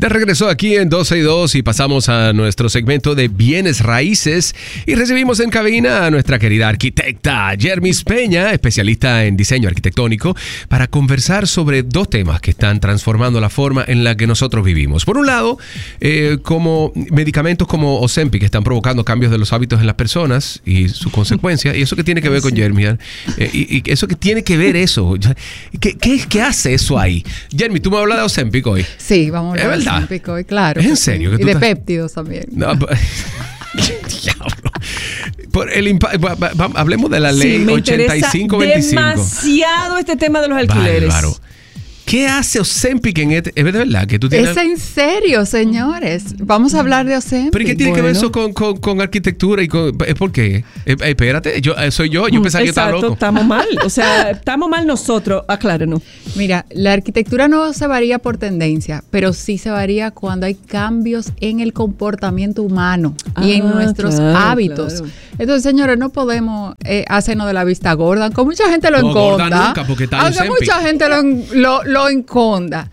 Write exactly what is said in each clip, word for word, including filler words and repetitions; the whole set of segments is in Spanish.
De regreso aquí en doce y dos y pasamos a nuestro segmento de bienes raíces y recibimos en cabina a nuestra querida arquitecta Yermis Peña, especialista en diseño arquitectónico, para conversar sobre dos temas que están transformando la forma en la que nosotros vivimos. Por un lado, eh, como medicamentos como Ozempic que están provocando cambios de los hábitos en las personas y sus consecuencias, y eso que tiene que ver con Yermis, eh, y, y eso que tiene que ver eso, ¿qué, qué, qué hace eso ahí? Yermis, tú me hablas de Ozempic hoy. Sí, vamos a hablar de Ozempic hoy, claro. ¿Es en serio? Sí. Que y tú de estás... péptidos también. No, diablo. Por el impa... Hablemos de la ley sí, me ochenta y cinco veinticinco. Demasiado este tema de los alquileres. Bárbaro. ¿Qué hace Ozempic en este? ¿Es de verdad que tú tienes? ¿Es en serio, señores? Vamos a hablar de Ozempic. ¿Pero qué tiene bueno. que ver eso con, con, con arquitectura? y con, ¿Es por qué? Eh, espérate, yo, soy yo. Yo pensaba que estaba loco. Exacto, estamos mal. O sea, estamos mal nosotros. Aclárenos. Mira, la arquitectura no se varía por tendencia, pero sí se varía cuando hay cambios en el comportamiento humano ah, y en nuestros claro, hábitos. Claro. Entonces, señores, no podemos eh, hacernos de la vista gorda. Con mucha gente lo no, enconda. Gorda nunca, porque está aunque Ozempic. Mucha gente lo, lo, lo enconda.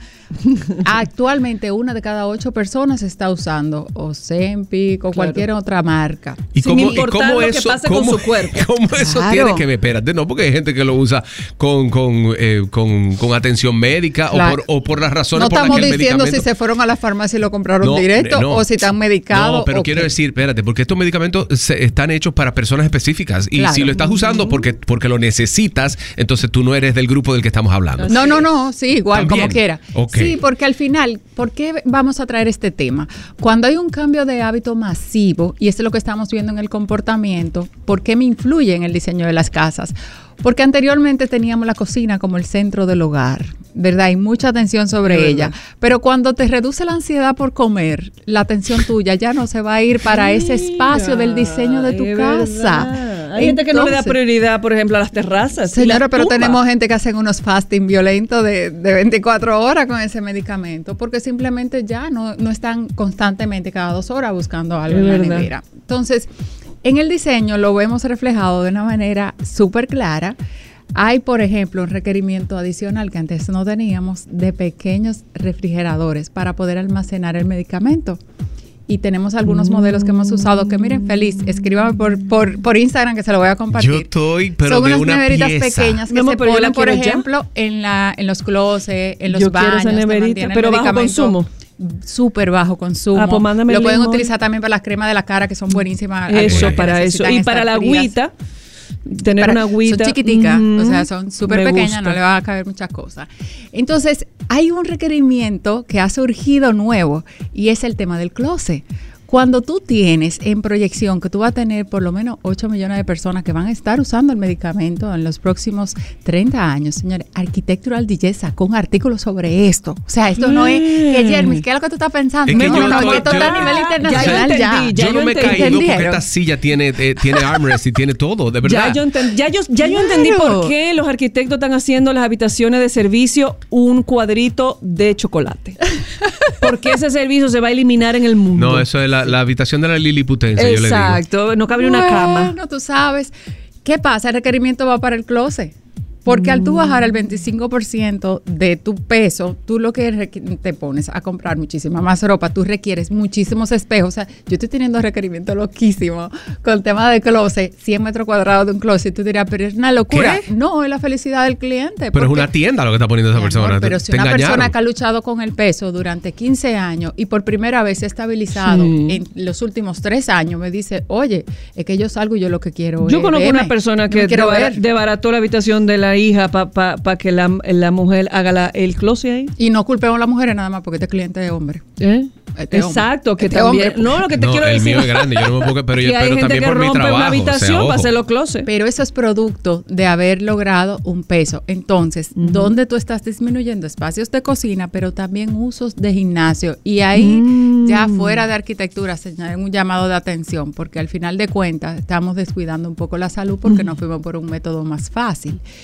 Actualmente una de cada ocho personas está usando Ozempic o claro. cualquier otra marca. ¿Y sin cómo, importar ¿y cómo lo eso, que pase cómo, con su cuerpo? ¿Cómo eso claro. tiene que ver? Espérate, no, porque hay gente que lo usa con, con, eh, con, con atención médica claro. o, por, o por las razones no por las que el medicamento... No estamos diciendo si se fueron a la farmacia y lo compraron no, directo no, o si están medicados. No, pero quiero qué. decir, espérate, porque estos medicamentos se, están hechos para personas específicas y claro. si lo estás usando porque, porque lo necesitas, entonces tú no eres del grupo del que estamos hablando. No, no, no, sí, igual, ¿también? Como quiera. Okay. Sí, porque al final, ¿por qué vamos a traer este tema? Cuando hay un cambio de hábito masivo, y esto es lo que estamos viendo en el comportamiento, ¿por qué me influye en el diseño de las casas? Porque anteriormente teníamos la cocina como el centro del hogar, ¿verdad? Hay mucha atención sobre sí, ella. ¿verdad? Pero cuando te reduce la ansiedad por comer, la atención tuya ya no se va a ir para Mira, ese espacio del diseño de tu casa. Verdad. Hay Entonces, gente que no le da prioridad, por ejemplo, a las terrazas. Señora, pero tenemos gente que hacen unos fasting violentos de, de veinticuatro horas con ese medicamento, porque simplemente ya no, no están constantemente cada dos horas buscando algo es en verdad. La nevera. Entonces, en el diseño lo vemos reflejado de una manera súper clara. Hay, por ejemplo, un requerimiento adicional que antes no teníamos de pequeños refrigeradores para poder almacenar el medicamento. Y tenemos algunos mm. modelos que hemos usado que, miren, feliz, escríbame por, por, por Instagram que se lo voy a compartir. Yo estoy, pero Son de unas una neveritas pieza. pequeñas que no, se ponen, por ejemplo, en, la, en los closets, en los yo baños. Quiero esa neverita, pero bajo consumo. Súper bajo consumo. Ah, pues mándame lo pueden limón. utilizar también para las cremas de la cara, que son buenísimas. Eso, para eso. Y para la agüita, tener para, una agüita. Son chiquiticas, mm, o sea, son súper pequeñas, no le van a caber muchas cosas. Entonces, hay un requerimiento que ha surgido nuevo y es el tema del closet. Cuando tú tienes en proyección que tú vas a tener por lo menos ocho millones de personas que van a estar usando el medicamento en los próximos treinta años, señores, Architectural Digest sacó un artículo sobre esto. O sea, esto no es que Yermis, ¿qué es lo que tú estás pensando? Es que no, yo no, estoy, esto está a nivel internacional ya. ya. Entendí, ya yo no yo me he caído ¿entendieron? porque esta silla tiene, eh, tiene armrest y tiene todo, de verdad. Ya yo, enten, ya yo, ya claro. yo entendí por qué los arquitectos están haciendo las habitaciones de servicio un cuadrito de chocolate. Porque ese servicio se va a eliminar en el mundo. No, eso es la, la habitación de la liliputense, yo le digo. Exacto, no cabe bueno, una cama. No, tú sabes. ¿Qué pasa? El requerimiento va para el closet. Porque mm. al tú bajar el veinticinco por ciento de tu peso, tú lo que te pones a comprar muchísima más ropa, tú requieres muchísimos espejos. O sea, yo estoy teniendo requerimiento loquísimo con el tema de closet, cien metros cuadrados de un closet. Tú dirás, pero es una locura. ¿Qué? No, es la felicidad del cliente. Pero es una tienda lo que está poniendo esa amor, persona. Pero te, si te una engañaron. persona que ha luchado con el peso durante quince años y por primera vez se ha estabilizado sí. en los últimos tres años, me dice, oye, es que yo salgo y yo lo que quiero Yo es conozco verme. una persona que no debar- debarató la habitación de la hija para pa, pa que la, la mujer haga la, el closet ahí. Y no culpemos a las mujeres nada más porque este cliente es hombre. ¿Eh? Este Exacto, hombre. que este también. Hombre. No, lo que te no, quiero el decir. mío es grande, yo no me puedo, pero, yo, que hay pero gente también que por mi rompe trabajo. una habitación o sea, para hacer los closets. Pero eso es producto de haber logrado un peso. Entonces, uh-huh. ¿dónde tú estás disminuyendo? Espacios de cocina, pero también usos de gimnasio. Y ahí, mm. ya fuera de arquitectura, señala un llamado de atención, porque al final de cuentas estamos descuidando un poco la salud porque uh-huh. nos fuimos por un método más fácil.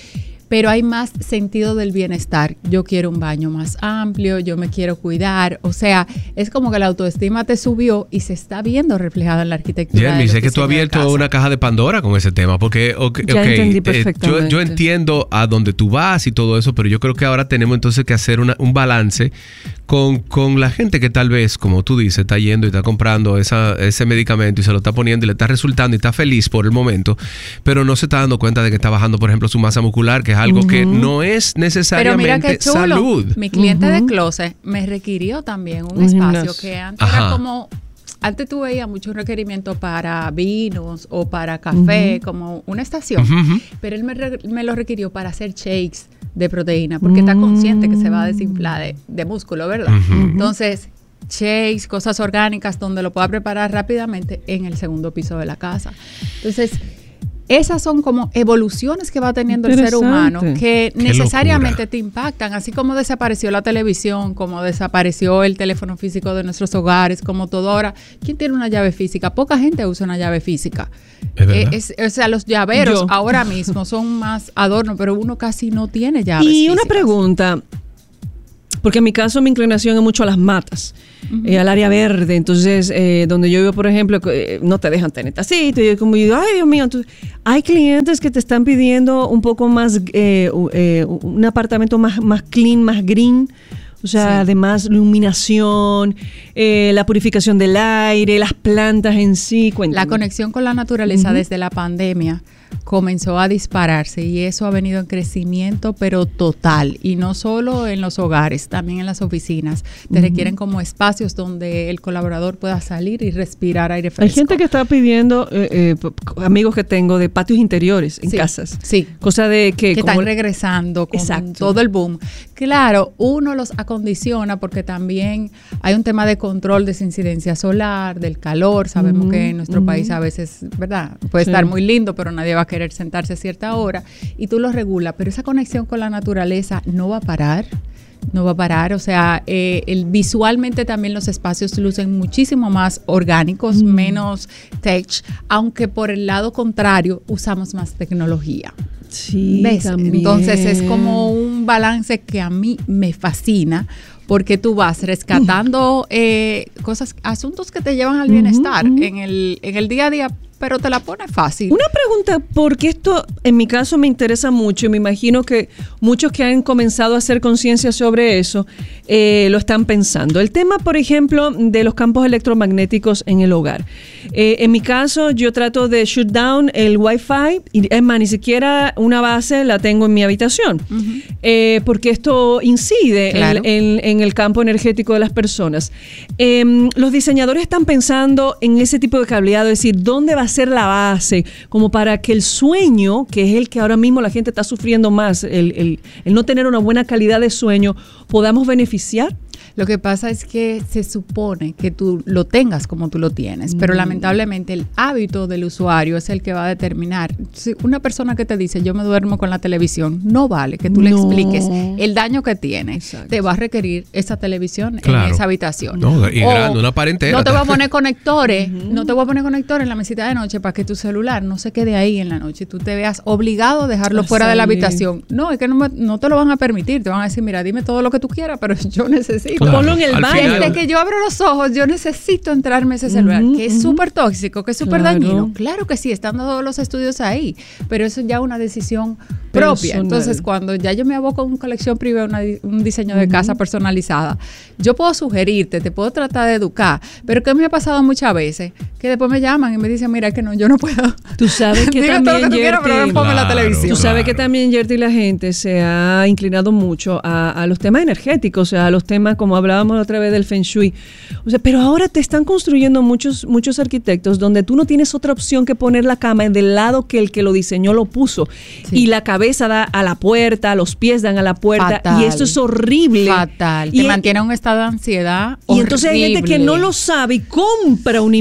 pero hay más sentido del bienestar. Yo quiero un baño más amplio, yo me quiero cuidar, o sea, es como que la autoestima te subió y se está viendo reflejada en la arquitectura. Jeremy, sé que tú has abierto una caja de Pandora con ese tema, porque okay, ya okay, entendí eh, perfectamente. yo, yo entiendo a dónde tú vas y todo eso, pero yo creo que ahora tenemos entonces que hacer una, un balance con, con la gente que tal vez, como tú dices, está yendo y está comprando esa, ese medicamento y se lo está poniendo y le está resultando y está feliz por el momento, pero no se está dando cuenta de que está bajando, por ejemplo, su masa muscular, que es algo uh-huh. que no es necesariamente pero mira qué chulo. Salud. Mi cliente uh-huh. de closet me requirió también un uh-huh. espacio que antes Ajá. era como... Antes tú veías mucho requerimiento para vinos o para café, uh-huh. como una estación, uh-huh. pero él me, re, me lo requirió para hacer shakes de proteína, porque uh-huh. está consciente que se va a desinflar de, de músculo, ¿verdad? Uh-huh. Entonces, shakes, cosas orgánicas, donde lo pueda preparar rápidamente en el segundo piso de la casa. Entonces, esas son como evoluciones que va teniendo el ser humano que Qué necesariamente locura. Te impactan, así como desapareció la televisión, como desapareció el teléfono físico de nuestros hogares, como todo ahora. ¿Quién tiene una llave física? Poca gente usa una llave física. ¿Es eh, es, o sea, los llaveros Yo. ahora mismo son más adorno, pero uno casi no tiene llaves Y físicas. Una pregunta, porque en mi caso mi inclinación es mucho a las matas. Uh-huh. Eh, al área verde, entonces eh, donde yo vivo, por ejemplo, eh, no te dejan tener tacito, y yo como digo, ay Dios mío, entonces, hay clientes que te están pidiendo un poco más, eh, eh, un apartamento más, más clean, más green, o sea, sí. de más iluminación, eh, la purificación del aire, las plantas en sí. Cuéntame. La conexión con la naturaleza uh-huh. desde la pandemia comenzó a dispararse y eso ha venido en crecimiento pero total, y no solo en los hogares, también en las oficinas. Te uh-huh. requieren como espacios donde el colaborador pueda salir y respirar aire fresco. Hay gente que está pidiendo, eh, eh, amigos que tengo, de patios interiores en sí, casas. Sí. Cosa de que... Que como están regresando con Exacto. todo el boom. Claro, uno los acondiciona porque también hay un tema de control de esa incidencia solar, del calor. Sabemos uh-huh. que en nuestro uh-huh. país a veces, ¿verdad? Puede sí. estar muy lindo, pero nadie va a querer sentarse a cierta hora y tú lo regulas, pero esa conexión con la naturaleza no va a parar, no va a parar, o sea, eh, el, visualmente también los espacios lucen muchísimo más orgánicos, mm. menos tech, aunque por el lado contrario usamos más tecnología. Sí, ¿ves? También. Entonces es como un balance que a mí me fascina, porque tú vas rescatando eh, cosas, asuntos que te llevan al bienestar uh-huh, uh-huh. en el en el día a día, pero te la pone fácil. Una pregunta, porque esto en mi caso me interesa mucho y me imagino que muchos que han comenzado a hacer conciencia sobre eso eh, lo están pensando. El tema, por ejemplo, de los campos electromagnéticos en el hogar. Eh, en mi caso, yo trato de shut down el Wi-Fi y es más, ni siquiera una base la tengo en mi habitación, uh-huh. eh, porque esto incide claro. en, en, en el campo energético de las personas. Eh, los diseñadores están pensando en ese tipo de cableado, es decir, ¿dónde va a ser la base? Como para que el sueño, que es el que ahora mismo la gente está sufriendo más, el, el, el no tener una buena calidad de sueño, podamos beneficiar. Lo que pasa es que se supone que tú lo tengas como tú lo tienes, pero mm. lamentablemente el hábito del usuario es el que va a determinar. Si una persona que te dice yo me duermo con la televisión, no vale que tú no. le expliques el daño que tiene. Exacto. Te va a requerir esa televisión claro. en esa habitación. No, y grande, una pared entera. No te voy a poner conectores, uh-huh. no te voy a poner conectores en la mesita de noche para que tu celular no se quede ahí en la noche y tú te veas obligado a dejarlo Así. fuera de la habitación. No, es que no, me, no te lo van a permitir. Te van a decir, mira, dime todo lo que tú quieras, pero yo necesito. Claro. Ponlo en el baño. Desde que yo abro los ojos, yo necesito entrarme ese celular, uh-huh, que es uh-huh. súper tóxico, que es súper claro. dañino. Claro que sí, están todos los estudios ahí, pero eso es ya una decisión propia. Personal. Entonces, cuando ya yo me aboco a una colección privada, una, un diseño de uh-huh. casa personalizada, yo puedo sugerirte, te puedo tratar de educar, pero que me ha pasado muchas veces, que después me llaman y me dicen, mira, que no, yo no puedo. Tú sabes que también, todo lo que tú quieras, pero no ponme la televisión. Tú sabes que también, Yerty, la gente se ha inclinado mucho a, a los temas energéticos, o sea, a los temas, como hablábamos la otra vez del Feng Shui. O sea, pero ahora te están construyendo muchos, muchos arquitectos donde tú no tienes otra opción que poner la cama del lado que el que lo diseñó lo puso. Sí. Y la cabeza da a la puerta, los pies dan a la puerta. Fatal. Y esto es horrible. Fatal. Y te mantiene en un estado de ansiedad Y horrible. Entonces hay gente que no lo sabe y compra un inmueble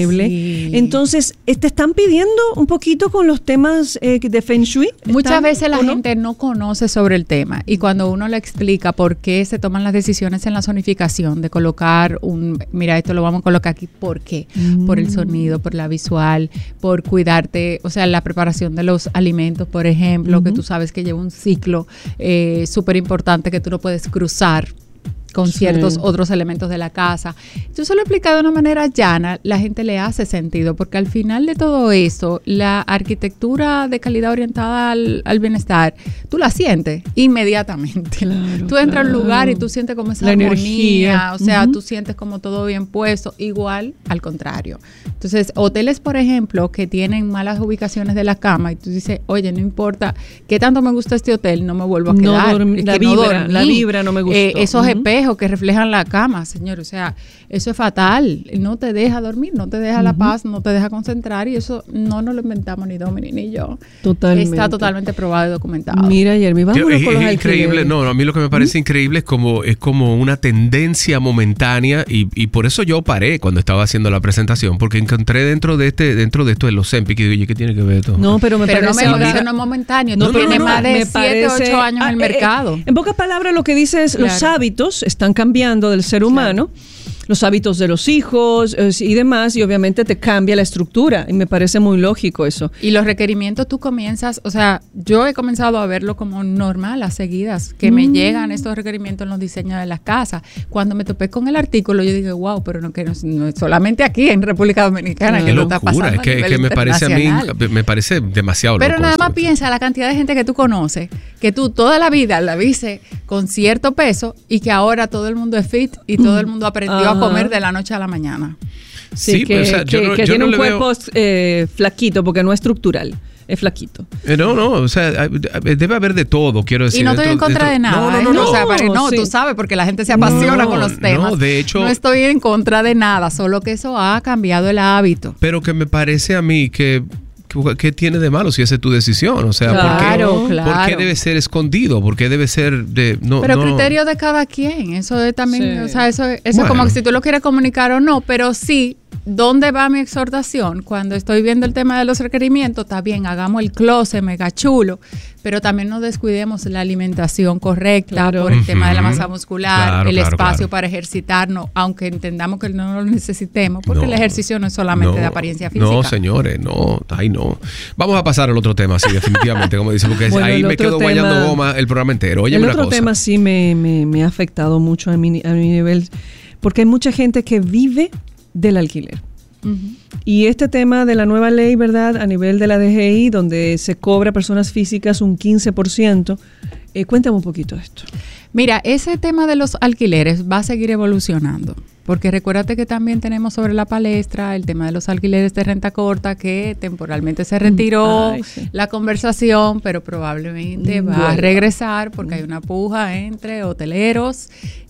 inmueble. Sí. Entonces, ¿te están pidiendo un poquito con los temas eh, de Feng Shui? Muchas veces la no? gente no conoce sobre el tema y cuando uno le explica por qué se toman las decisiones en la zonificación de colocar un, mira, esto lo vamos a colocar aquí, ¿por qué? Mm. Por el sonido, por la visual, por cuidarte, o sea, la preparación de los alimentos, por ejemplo, uh-huh. que tú sabes que lleva un ciclo eh, súper importante que tú no puedes cruzar con sí. ciertos otros elementos de la casa. Yo se lo he explicado de una manera llana, la gente le hace sentido, porque al final de todo eso, la arquitectura de calidad orientada al, al bienestar, tú la sientes inmediatamente. Claro, tú entras claro. a un lugar y tú sientes como esa la armonía, energía. O sea, uh-huh. tú sientes como todo bien puesto, igual al contrario. Entonces, hoteles, por ejemplo, que tienen malas ubicaciones de la cama y tú dices, oye, no importa qué tanto me gusta este hotel, no me vuelvo a quedar. No dorm- es la, que vibra, no la vibra no me gustó. Eh, esos uh-huh. espejos que reflejan la cama, señor, o sea, eso es fatal, no te deja dormir, no te deja uh-huh. la paz, no te deja concentrar y eso no nos lo inventamos ni Dominic ni yo. Totalmente. Está totalmente probado y documentado. Mira, Jeremy, vámonos es, con los es increíble, alquileres. no, a mí lo que me parece uh-huh. increíble es como es como una tendencia momentánea y, y por eso yo paré cuando estaba haciendo la presentación, porque encontré dentro de este dentro de esto de los Zempic y digo, oye, ¿qué tiene que ver esto? No, pero me pero parece no me eso no es momentáneo, no, tiene no, no, más de siete, ocho años ah, en el eh, mercado. Eh, en pocas palabras lo que dice es claro. los hábitos están cambiando del ser humano, claro. los hábitos de los hijos eh, y demás, y obviamente te cambia la estructura, y me parece muy lógico eso. Y los requerimientos tú comienzas, o sea, yo he comenzado a verlo como normal, a seguidas, que mm. me llegan estos requerimientos en los diseños de las casas. Cuando me topé con el artículo, yo dije, wow, pero no que no, no es solamente aquí en República Dominicana, no, que lo está pasando. Es que, que me parece a mí, me parece demasiado Pero loco nada esto. más piensa la cantidad de gente que tú conoces, que tú toda la vida la viste con cierto peso y que ahora todo el mundo es fit y todo el mundo aprendió uh-huh. a comer de la noche a la mañana. Sí, sí que, pero, o sea, que, yo no, que yo tiene no un cuerpo veo... eh, flaquito porque no es estructural. Es flaquito. Eh, no, no, o sea, debe haber de todo, quiero decir. Y no estoy dentro, en contra dentro, de nada. No, no, ¿eh? no, no. O sea, para, no, sí. tú sabes, porque la gente se apasiona no, con los temas. No, de hecho. No estoy en contra de nada, solo que eso ha cambiado el hábito. Pero que me parece a mí que... ¿Qué tiene de malo si esa es tu decisión? O sea, claro, ¿por, qué, claro. ¿por qué debe ser escondido? ¿Por qué debe ser de...? No, pero no. criterio de cada quien. Eso es también, sí. o sea, eso, eso bueno. es como que si tú lo quieres comunicar o no, pero sí, ¿dónde va mi exhortación? Cuando estoy viendo el tema de los requerimientos, está bien, hagamos el closet mega chulo, pero también no descuidemos la alimentación correcta claro. por el uh-huh. tema de la masa muscular, claro, el claro, espacio claro. para ejercitarnos, aunque entendamos que no lo necesitemos, porque no, el ejercicio no es solamente no, de apariencia física. No, señores, no, ay no. Vamos a pasar al otro tema, sí, definitivamente, como dice, porque bueno, ahí me quedo tema, guayando goma el programa entero. Óyeme el otro una cosa. tema sí me, me, me ha afectado mucho a mi, a mi nivel, porque hay mucha gente que vive del alquiler. Uh-huh. Y este tema de la nueva ley, ¿verdad? A nivel de la D G I, donde se cobra a personas físicas un quince por ciento. Eh, cuéntame un poquito de esto. Mira, ese tema de los alquileres va a seguir evolucionando, porque recuérdate que también tenemos sobre la palestra el tema de los alquileres de renta corta, que temporalmente se retiró Ay, sí. la conversación, pero probablemente va bueno. a regresar porque hay una puja entre hoteleros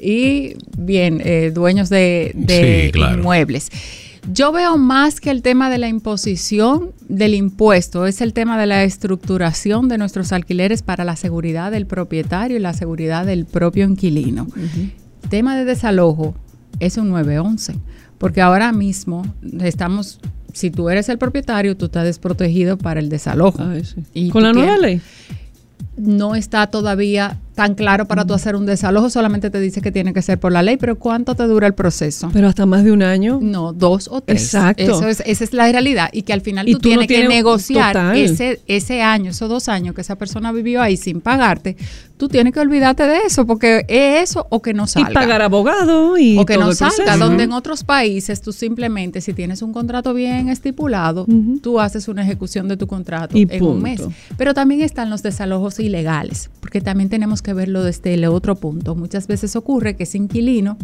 y bien eh, dueños de, de sí, claro. inmuebles. Yo veo más que el tema de la imposición del impuesto, es el tema de la estructuración de nuestros alquileres para la seguridad del propietario y la seguridad del propio inquilino. Uh-huh. Tema de desalojo es un nueve once, porque ahora mismo estamos, si tú eres el propietario, tú estás desprotegido para el desalojo. Ay, sí. y ¿Con la nueva tienes, ley? No está todavía tan claro para mm. tú hacer un desalojo, solamente te dice que tiene que ser por la ley, pero ¿cuánto te dura el proceso? Pero hasta más de un año. No, dos o tres. Exacto. Eso es, esa es la realidad, y que al final y tú, tú tienes no tienes que negociar ese, ese año, esos dos años que esa persona vivió ahí sin pagarte, tú tienes que olvidarte de eso, porque es eso o que no salga. Y pagar abogado y o que todo no el salga, proceso. donde en otros países tú simplemente, si tienes un contrato bien estipulado, uh-huh. tú haces una ejecución de tu contrato y en punto. un mes. Pero también están los desalojos ilegales, porque también tenemos que verlo desde el otro punto. Muchas veces ocurre que ese inquilino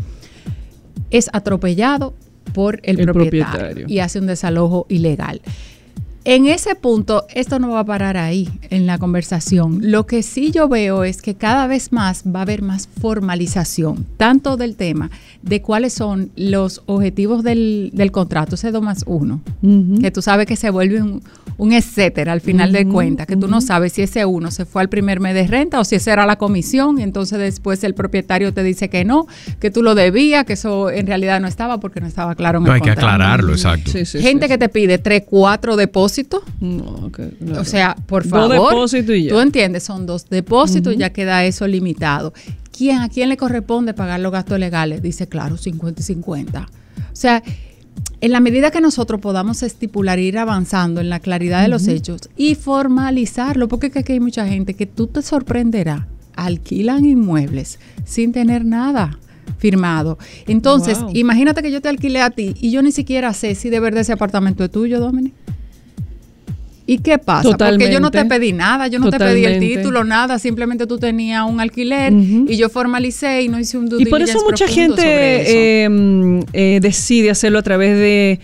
es atropellado por el, el propietario, propietario y hace un desalojo ilegal. En ese punto, esto no va a parar ahí en la conversación. Lo que sí yo veo es que cada vez más va a haber más formalización, tanto del tema de cuáles son los objetivos del, del contrato, ese dos más uno, uh-huh. que tú sabes que se vuelve un, un etcétera al final uh-huh. de cuentas, que uh-huh. tú no sabes si ese uno se fue al primer mes de renta o si esa era la comisión, y entonces después el propietario te dice que no, que tú lo debías, que eso en realidad no estaba porque no estaba claro en no, el contrato. No, hay que aclararlo, uh-huh. exacto. Sí, sí, Gente sí, que sí. te pide tres, cuatro depósitos. No, okay, claro. O sea, por favor, dos depósitos y ya. Tú entiendes, son dos depósitos, uh-huh. ya queda eso limitado. ¿Quién, ¿A quién le corresponde pagar los gastos legales? Dice, claro, cincuenta y cincuenta. O sea, en la medida que nosotros podamos estipular, ir avanzando en la claridad uh-huh. de los hechos y formalizarlo, porque es que aquí hay mucha gente que tú te sorprenderás, alquilan inmuebles sin tener nada firmado. Entonces, wow. imagínate que yo te alquilé a ti y yo ni siquiera sé si de verdad ese apartamento es tuyo, Dominic. ¿Y qué pasa? Totalmente. Porque yo no te pedí nada, yo no Totalmente. te pedí el título, nada, simplemente tú tenías un alquiler uh-huh. y yo formalicé y no hice un due diligence. Y por eso mucha gente eh, eh, decide hacerlo a través de,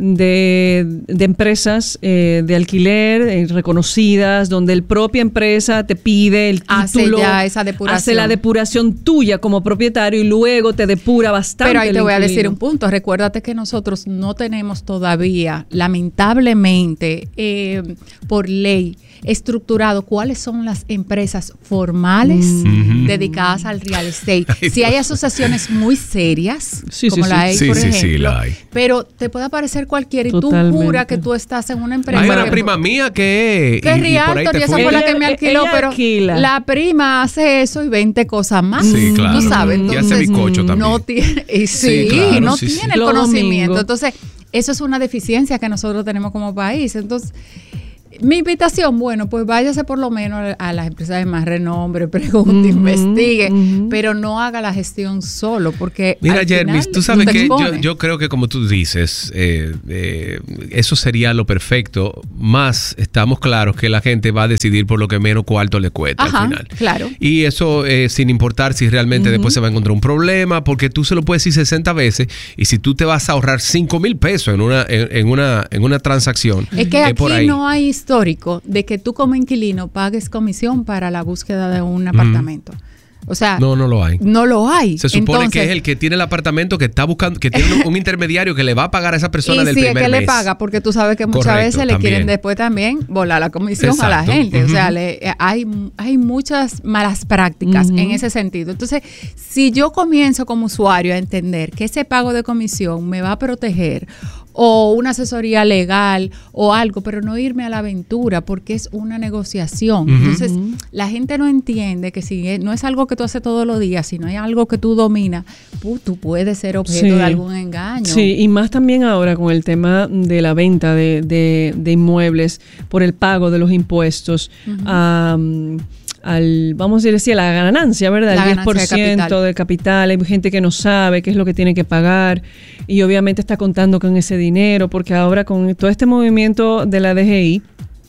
de, de empresas eh, de alquiler eh, reconocidas, donde el propia empresa te pide el título, hace ya esa depuración. hace la depuración tuya como propietario y luego te depura bastante. Pero ahí te voy inquilino. a decir un punto, recuérdate que nosotros no tenemos todavía, lamentablemente, eh, por ley estructurado cuáles son las empresas formales mm. dedicadas al real estate. Ay, si hay asociaciones muy serias, sí, como sí, la hay, sí. por sí, ejemplo, sí, la hay. Pero te puede aparecer cualquiera y Totalmente. tú juras que tú estás en una empresa. Hay una prima mía que que es Rialto y esa fue la que me alquiló, ella pero alquila. La prima hace eso y veinte cosas más. Sí, claro. Tú sabes, entonces, y hace bizcocho también. No tiene, y sí, sí, claro, no sí, tiene sí. el conocimiento. Domingo. Entonces, eso es una deficiencia que nosotros tenemos como país. Entonces, mi invitación, bueno, pues váyase por lo menos a las empresas de más renombre, pregunte, uh-huh, investigue, uh-huh. pero no haga la gestión solo, porque mira, Jermis, tú sabes que yo, yo creo que como tú dices, eh, eh, eso sería lo perfecto, más estamos claros que la gente va a decidir por lo que menos cuarto le cuesta Ajá, al final. Claro. Y eso eh, sin importar si realmente uh-huh. después se va a encontrar un problema, porque tú se lo puedes decir sesenta veces, y si tú te vas a ahorrar cinco mil pesos en una, en, en una, en una transacción, es que eh, aquí por ahí. no hay histórico de que tú como inquilino pagues comisión para la búsqueda de un apartamento. O sea, no, no lo hay. No lo hay. Se supone Entonces, que es el que tiene el apartamento que está buscando, que tiene un, un intermediario que le va a pagar a esa persona y del sí, primer mes. Y sí, es que le paga, porque tú sabes que muchas Correcto, veces le también. quieren después también volar la comisión Exacto. a la gente. Uh-huh. O sea, le, hay, hay muchas malas prácticas uh-huh. en ese sentido. Entonces, si yo comienzo como usuario a entender que ese pago de comisión me va a proteger, o una asesoría legal o algo, pero no irme a la aventura porque es una negociación. Uh-huh. Entonces, la gente no entiende que si no es algo que tú haces todos los días, si no hay algo que tú dominas, tú puedes ser objeto sí. de algún engaño. Sí, y más también ahora con el tema de la venta de, de, de inmuebles por el pago de los impuestos. Uh-huh. um, al, vamos a decir, a la ganancia, ¿verdad? La el diez por ciento de capital. del capital. Hay gente que no sabe qué es lo que tiene que pagar y obviamente está contando con ese dinero, porque ahora con todo este movimiento de la D G I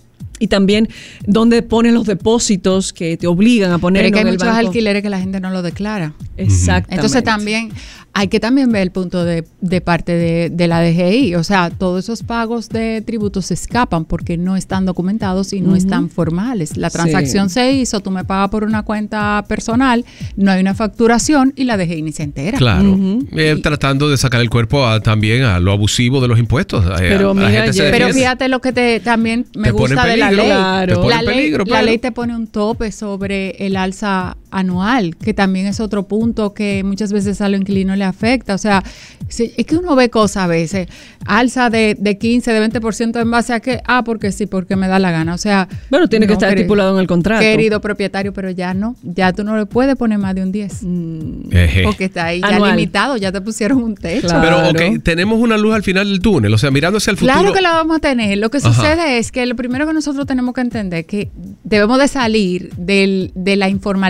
y también donde ponen los depósitos que te obligan a poner en el banco. Pero hay muchos alquileres que la gente no lo declara. Exactamente. Entonces también hay que también ver el punto de, de parte de, de la D G I. O sea, todos esos pagos de tributos se escapan porque no están documentados y no uh-huh. están formales. La transacción sí. se hizo, tú me pagas por una cuenta personal, no hay una facturación y la D G I ni se entera. Claro. Uh-huh. Eh, y, tratando de sacar el cuerpo a, también a lo abusivo de los impuestos. Pero, a, a mira, la gente se pero fíjate lo que te también me te gusta de la ley. Claro. La, peligro, ley la ley te pone un tope sobre el alza anual, que también es otro punto que muchas veces a los inquilinos le afecta. O sea, si, es que uno ve cosas a veces, alza de, de quince, de veinte por ciento en base a que, ah, porque sí, porque me da la gana. O sea, bueno, tiene no, que estar querido, estipulado en el contrato. Querido propietario, pero ya no, ya tú no le puedes poner más de un diez. Mm, porque está ahí ya anual. Limitado, ya te pusieron un techo. Claro. Pero, ok, tenemos una luz al final del túnel, o sea, mirando hacia el futuro. Claro que la vamos a tener. Lo que Ajá. sucede es que lo primero que nosotros tenemos que entender es que debemos de salir del, de la informalidad.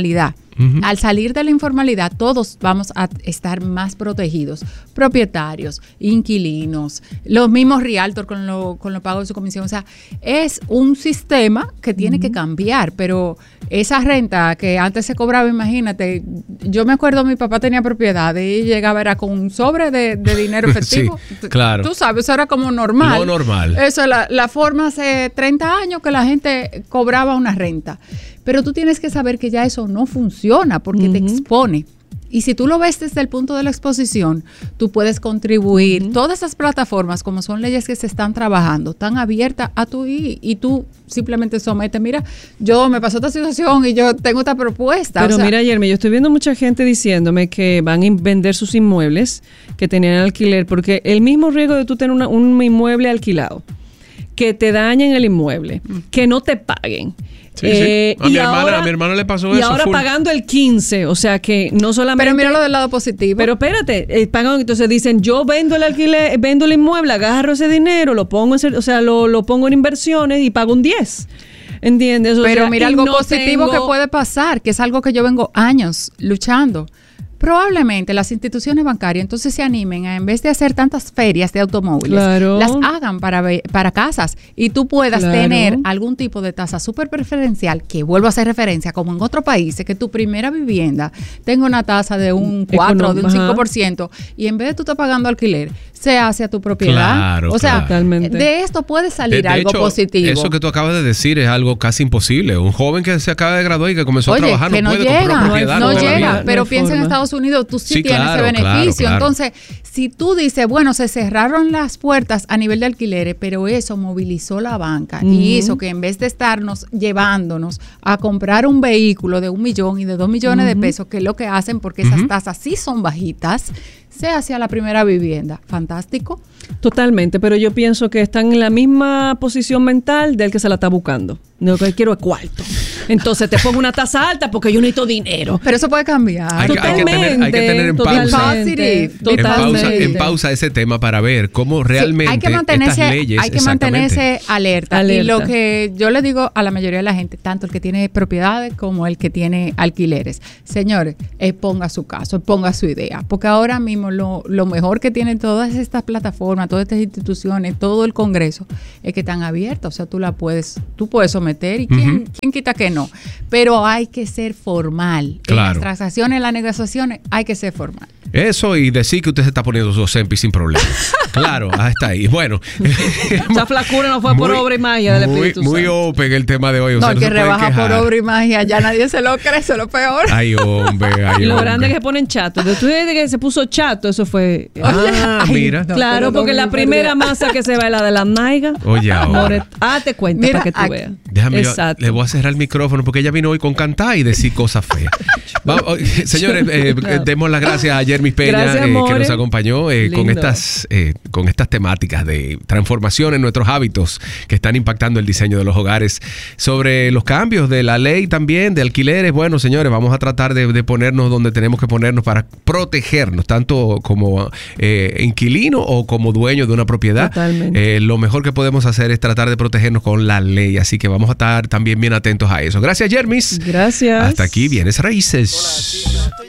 Uh-huh. Al salir de la informalidad, todos vamos a estar más protegidos. Propietarios, inquilinos, los mismos realtor con lo, con lo pago de su comisión. O sea, es un sistema que tiene uh-huh. que cambiar, pero esa renta que antes se cobraba, imagínate, yo me acuerdo mi papá tenía propiedad y llegaba era con un sobre de, de dinero efectivo. Sí, claro. Tú sabes, eso era como normal. Lo normal. Eso, la, la forma hace treinta años que la gente cobraba una renta. Pero tú tienes que saber que ya eso no funciona porque uh-huh. te expone. Y si tú lo ves desde el punto de la exposición, tú puedes contribuir. Uh-huh. Todas esas plataformas, como son leyes que se están trabajando, están abiertas a tu y, y tú simplemente sometes. Mira, yo me pasó esta situación y yo tengo esta propuesta. Pero o sea, mira, Yermi, yo estoy viendo mucha gente diciéndome que van a vender sus inmuebles que tenían alquiler, porque el mismo riesgo de tú tener una, un inmueble alquilado, que te dañen el inmueble, uh-huh. que no te paguen. Sí, eh, sí. A, mi hermana, ahora, a mi hermana le pasó y eso. Y ahora full. pagando el quince, o sea que no solamente... Pero míralo del lado positivo. Pero espérate, eh, pagan, entonces dicen, yo vendo el alquiler, vendo el inmueble, agarro ese dinero, lo pongo en, o sea, lo, lo pongo en inversiones y pago un diez. ¿Entiendes? O Pero sea, mira algo no positivo tengo... que puede pasar, que es algo que yo vengo años luchando. Probablemente las instituciones bancarias entonces se animen a, en vez de hacer tantas ferias de automóviles, claro. las hagan para, para casas y tú puedas claro. tener algún tipo de tasa súper preferencial, que vuelvo a hacer referencia, como en otros países, que tu primera vivienda tenga una tasa de un cuatro, Econom- de un cinco por ciento, y en vez de tú estar pagando alquiler, se hace a tu propiedad. Claro, o sea, claro. de esto puede salir de, de algo hecho, positivo. Eso que tú acabas de decir es algo casi imposible. Un joven que se acaba de graduar y que comenzó Oye, a trabajar que no, no puede llega, comprar una propiedad. No, no llega, vida. pero no piensa en Estados Unidos, tú sí, sí tienes claro, ese beneficio. Claro, claro. Entonces, si tú dices, bueno, se cerraron las puertas a nivel de alquileres, pero eso movilizó la banca uh-huh. y hizo que en vez de estarnos llevándonos a comprar un vehículo de un millón y de dos millones uh-huh. de pesos, que es lo que hacen porque esas uh-huh. tasas sí son bajitas, se hacia la primera vivienda. Fantástico. Totalmente, pero yo pienso que están en la misma posición mental del que se la está buscando. Lo que quiero es cuarto. Entonces te pongo una tasa alta porque yo necesito dinero. Pero eso puede cambiar. Hay que, hay que, tener, hay que tener en pausa, en, pausa, en pausa ese tema para ver cómo realmente sí, hay que mantenerse, estas leyes... Hay que mantenerse alerta. alerta. Y lo que yo le digo a la mayoría de la gente, tanto el que tiene propiedades como el que tiene alquileres, señores, exponga su caso, exponga su idea. Porque ahora mismo lo, lo mejor que tienen todas estas plataformas, todas estas instituciones, todo el Congreso, es que están abiertas. O sea, tú la puedes, tú puedes someter y quién, uh-huh. quién quita que no. Pero hay que ser formal. Claro. En las transacciones, en las negociaciones, hay que ser formal. Eso y decir que usted se está poniendo su Ozempic sin problema. Claro, hasta ahí. Bueno. Esa flacura no fue muy, por obra y magia del Espíritu Muy, muy open el tema de hoy. O no, sea, no que se rebaja por obra y magia. Ya nadie se lo cree, eso es lo peor. Ay, hombre, ay, Y lo hombre. grande es que ponen chato. Tú desde que se puso chato, eso fue... Ah, ay, mira. No, claro, porque la primera masa que se va es la de la naiga. Oye, ahora. Ah, te cuenta Mira, para que tú aquí, veas. Déjame, Exacto. Yo, le voy a cerrar el micrófono porque ella vino hoy con cantar y decir cosas feas. Vamos, señores, eh, no. demos las gracias a Yermis Peña, gracias, eh, que nos acompañó eh, con estas eh, con estas temáticas de transformación en nuestros hábitos que están impactando el diseño de los hogares. Sobre los cambios de la ley también, de alquileres. Bueno, señores, vamos a tratar de, de ponernos donde tenemos que ponernos para protegernos, tanto como eh, inquilino o como dueño de una propiedad. Totalmente. Eh, lo mejor que podemos hacer es tratar de protegernos con la ley, así que vamos a estar también bien atentos a eso. Gracias, Yermis. Gracias. Hasta aquí, Bienes Raíces.